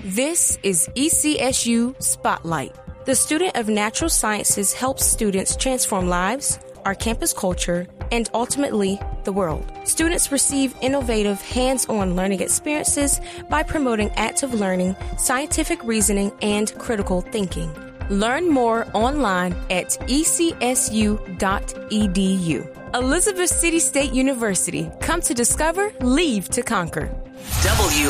This is ECSU Spotlight. The Student of Natural Sciences helps students transform lives, our campus culture, and ultimately, the world. Students receive innovative hands-on learning experiences by promoting active learning, scientific reasoning, and critical thinking. Learn more online at ecsu.edu. Elizabeth City State University. Come to discover, leave to conquer. WORD